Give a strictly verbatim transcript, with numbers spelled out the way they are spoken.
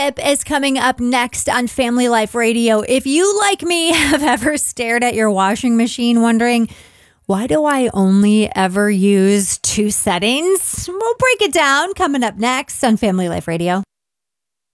Tip is coming up next on Family Life Radio. If you, like me, have ever stared at your washing machine wondering, why do I only ever use two settings? We'll break it down coming up next on Family Life Radio.